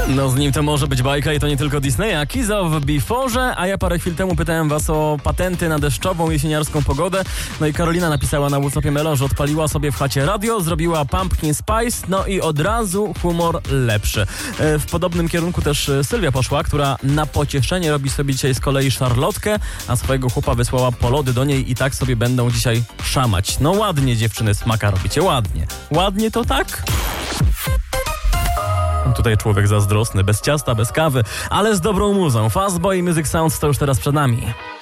No z nim to może być bajka i to nie tylko Disneya. Kiss of Before'ze, a ja parę chwil temu pytałem was o patenty na deszczową, jesieniarską pogodę. No i Karolina napisała na WhatsAppie Melo, że odpaliła sobie w chacie radio, zrobiła pumpkin spice, no i od razu humor lepszy. W podobnym kierunku też Sylwia poszła, która na pocieszenie robi sobie dzisiaj z kolei szarlotkę, a swojego chłopa wysłała po lody do niej i tak sobie będą dzisiaj szamać. No ładnie, dziewczyny, smaka robicie, ładnie. Ładnie to tak? Tutaj człowiek zazdrosny, bez ciasta, bez kawy, ale z dobrą muzą. Fastboy Music Sounds to już teraz przed nami.